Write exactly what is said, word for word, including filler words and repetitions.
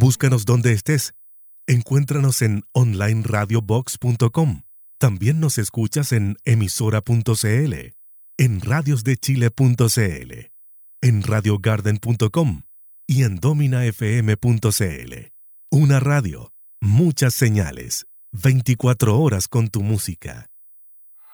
Búscanos donde estés. Encuéntranos en online radio box punto com. También nos escuchas en emisora punto c l, en radios de chile punto c l, en radio garden punto com y en domina f m punto c l. Una radio, muchas señales, veinticuatro horas con tu música.